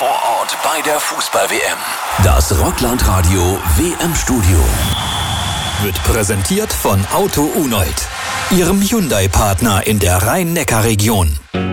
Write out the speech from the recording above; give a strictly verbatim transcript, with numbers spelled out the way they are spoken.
vor Ort bei der Fußball-W M. Das Rockland-Radio W M-Studio wird präsentiert von Auto Unold, Ihrem Hyundai-Partner in der Rhein-Neckar-Region.